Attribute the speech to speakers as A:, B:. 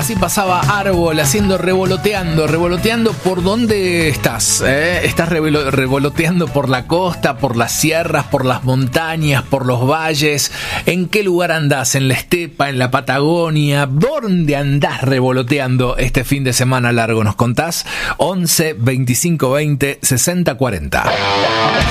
A: Así pasaba Árbol haciendo revoloteando. ¿Por dónde estás? ¿Estás revoloteando por la costa, por las sierras, por las montañas, por los valles? ¿En qué lugar andás? ¿En la estepa, en la Patagonia? ¿Dónde andás revoloteando este fin de semana largo? ¿Nos contás? 11 25 20 60 40.